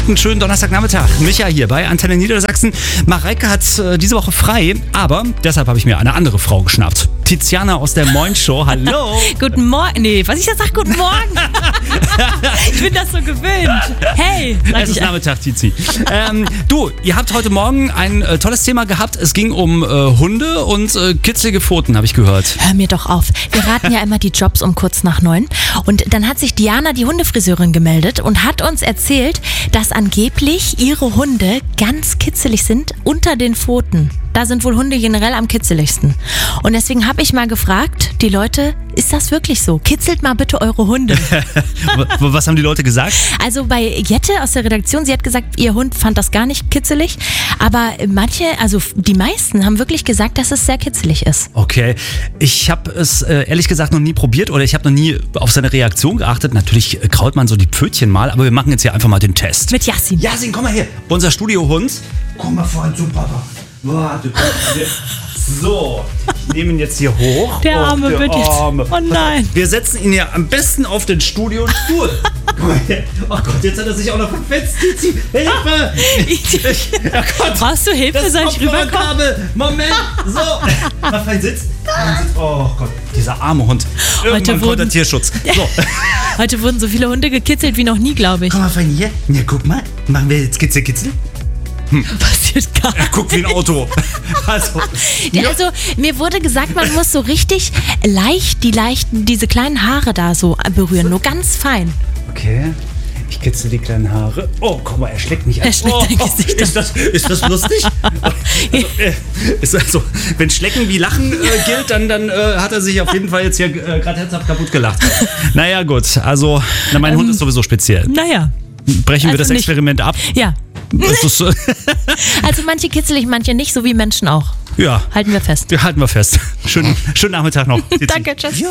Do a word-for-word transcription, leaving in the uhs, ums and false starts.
einen schönen Donnerstagnachmittag. Micha hier bei Antenne Niedersachsen. Mareike hat äh, diese Woche frei, aber deshalb habe ich mir eine andere Frau geschnappt. Tiziana aus der Moin Show. Hallo. Guten Morgen. Nee, was ich da sage, guten Morgen. Ich bin das so gewöhnt. Hey. Es ist Nachmittag, Tizi. ähm, du, ihr habt heute Morgen ein äh, tolles Thema gehabt. Es ging um äh, Hunde und äh, kitzelige Pfoten, habe ich gehört. Hör mir doch auf. Wir raten ja immer die Jobs um kurz nach neun. Und dann hat sich Diana, die Hundefriseurin, gemeldet und hat uns erzählt, dass angeblich ihre Hunde ganz kitzelig sind unter den Pfoten. Da sind wohl Hunde generell am kitzeligsten. Und deswegen habe ich mal gefragt, die Leute, ist das wirklich so? Kitzelt mal bitte eure Hunde. Was haben die Leute gesagt? Also bei Jette aus der Redaktion, sie hat gesagt, ihr Hund fand das gar nicht kitzelig. Aber manche, also die meisten haben wirklich gesagt, dass es sehr kitzelig ist. Okay, ich habe es äh, ehrlich gesagt noch nie probiert oder ich habe noch nie auf seine Reaktion geachtet. Natürlich äh, kraut man so die Pfötchen mal, aber wir machen jetzt hier einfach mal den Test. Mit Yassin. Yassin, komm mal her. Unser Studiohund. Komm mal vorhin zu Papa. Warte, so, ich nehme ihn jetzt hier hoch. Der arme, oh, der bitte. Arme. Oh nein. Wir setzen ihn ja am besten auf den Studiostuhl. Guck mal her. Oh Gott, jetzt hat er sich auch noch verfetzt. Hilfe! Ich, oh Gott. Brauchst du Hilfe? Das Soll ich rüberkommen? Moment, so. Mach mal Sitz. Oh Gott, dieser arme Hund. Irgendwann kommt der Tierschutz. So. Heute wurden so viele Hunde gekitzelt wie noch nie, glaube ich. Komm mal von hier. Ja, guck mal. Machen wir jetzt Kitzel, Kitzel. Hm. Passiert gar Er guckt wie ein Auto. Also, ja. also mir wurde gesagt, man muss so richtig leicht die leichten, diese kleinen Haare da so berühren, nur ganz fein. Okay, ich kitzel die kleinen Haare. Oh, guck mal, er schlägt mich an. Er schlägt oh, dein Gesicht ist, das, ist das lustig? Also, äh, ist also, wenn Schlecken wie Lachen äh, gilt, dann, dann äh, hat er sich auf jeden Fall jetzt hier äh, gerade herzhaft kaputt gelacht. Naja, gut, also na, mein ähm, Hund ist sowieso speziell. Naja. Brechen also wir das nicht. Experiment ab? Ja. So? Also manche kitzelig, manche nicht, so wie Menschen auch. Ja. Halten wir fest. Ja, halten wir fest. Schönen, schönen Nachmittag noch. Danke, tschüss.